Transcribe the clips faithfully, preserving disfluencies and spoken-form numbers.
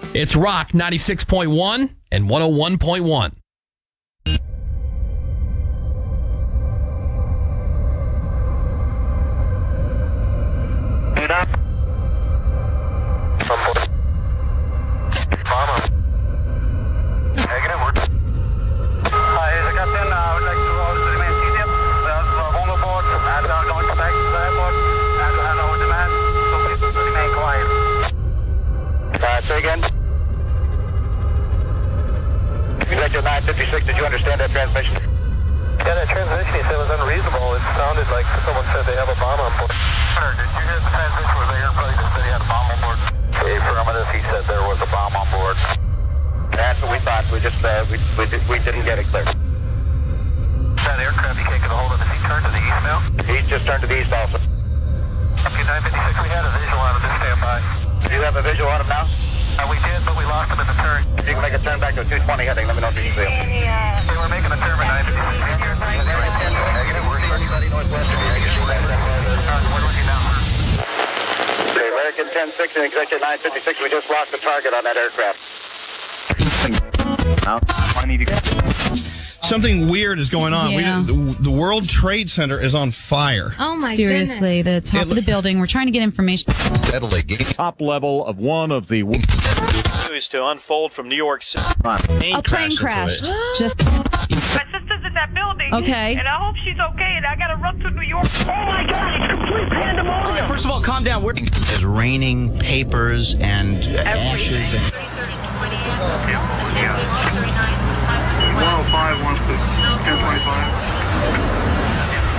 It's Rock ninety-six point one and one oh one point one. Say again. Executive nine fifty-six, did you understand that transmission? Yeah, that transmission he said was unreasonable. It sounded like someone said they have a bomb on board. Sir, did you hear the transmission where the airplane that said he had a bomb on board? Affirmative, he said there was a bomb on board. That's what we thought. We just, uh, we, we, we didn't get it clear. That aircraft, you can't get a hold of. Has he turned to the east now? He's just turned to the east also. Okay, nine fifty-six, we had a visual on him. Just stand by. Do you have a visual on him now? Uh, we did, but we lost him in the turn. You can make a turn back to a two twenty heading. Let me know if you can see him. They were making a turn at nine fifty-six. Negative, we're anybody northwestern. We're looking down. Okay, American ten six and Executive nine fifty-six, we just lost the target on that aircraft. I need to go. Something weird is going on. Yeah. We, the, the World Trade Center is on fire. Oh my Seriously, goodness. the top It of the building. We're trying to get information. Top level of one of the News to unfold from New York City. A plane crashed. Just My sister's in that building. Okay. And I hope she's okay. And I got to run to New York. Oh my God, it's complete pandemonium. All right, first of all, calm down. We're It's raining papers and ashes. And one oh five, one six, ten twenty-five.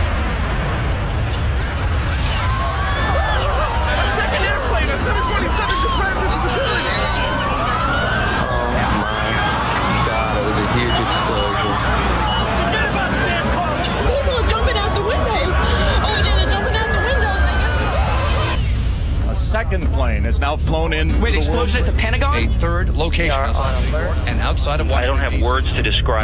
a second plane has now flown in. Wait, explosion at the Pentagon? A third location is on alert and outside of Washington. I don't have words to describe.